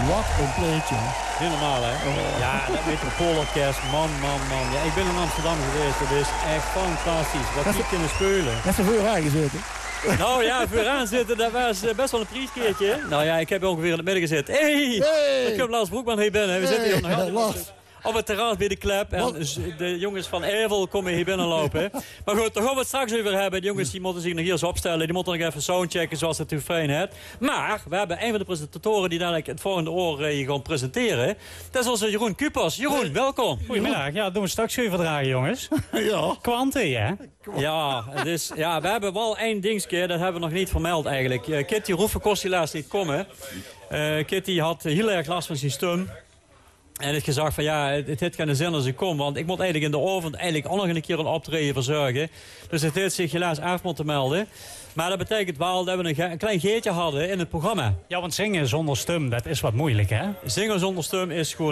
Wat een pleetje. Niet normaal, hè? Oh. Ja, dat Metropoolorkest. Man. Ja, ik ben in Amsterdam geweest. Dat is echt fantastisch. Wat die kunnen spelen. Net zo voor gezeten. Nou ja, vooraan zitten, dat was best wel een prieskeertje. Nou ja, ik heb ongeveer in het midden gezeten. Hey! Ik heb Lars Broekman hier binnen. We zitten hier nog op het terras bij de klep. En de jongens van Evel komen hier binnenlopen. Maar goed, daar gaan we het straks over hebben. De jongens die moeten zich nog hier eens opstellen. Die moeten nog even soundchecken zoals het u fijn heeft. Maar we hebben een van de presentatoren die dadelijk het volgende oor hier gaan presenteren. Dat is onze Jeroen Kupers. Jeroen, welkom. Goedemiddag. Ja, doen we straks even dragen, jongens. Ja. Kwanten, hè? Ja, dus, ja, we hebben wel één dingetje. Dat hebben we nog niet vermeld eigenlijk. Kitty Roefen kost helaas niet komen. Kitty had heel erg last van zijn stem. En het gezegd van ja, het heeft geen zin als ik kom. Want ik moet eigenlijk in de avond eigenlijk ook nog een keer een optreden verzorgen. Dus het heeft zich helaas af moeten melden. Maar dat betekent wel dat we een klein geertje hadden in het programma. Ja, want zingen zonder stem, dat is wat moeilijk, hè? Zingen zonder stem is gewoon